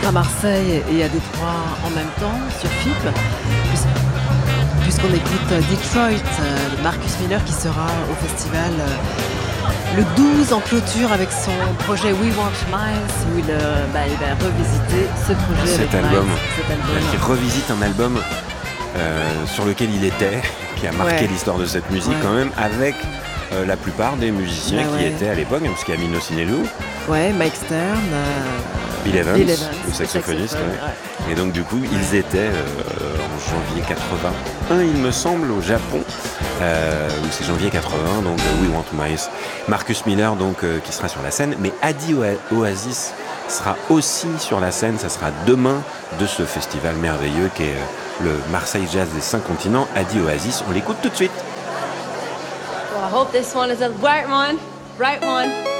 à Marseille et à Détroit en même temps sur FIP, puisqu'on écoute Detroit de Marcus Miller qui sera au festival le 12 en clôture avec son projet We Want Miles où il va revisiter ce projet cet avec album. Miles, Il revisite un album sur lequel il était, qui a marqué l'histoire de cette musique quand même, avec la plupart des musiciens qui étaient à l'époque, parce qu'il y a Mino Sinelou, Mike Stern, Bill Evans, le saxophoniste. Et donc du coup, ils étaient en janvier 81, il me semble, au Japon, ou c'est janvier 81, donc We Want Mice. Marcus Miller, donc, qui sera sur la scène, mais Adi Oasis sera aussi sur la scène, ça sera demain de ce festival merveilleux qui est le Marseille Jazz des 5 continents. Adi Oasis, on l'écoute tout de suite. Well, I hope this one is a bright one.